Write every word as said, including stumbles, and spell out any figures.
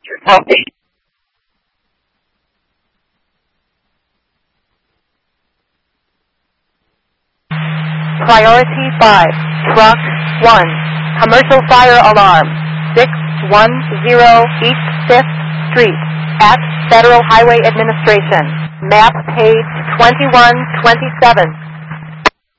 Copy. Priority five, Truck one, Commercial Fire Alarm, six one zero East fifth Street, at Federal Highway Administration, map page twenty-one twenty-seven.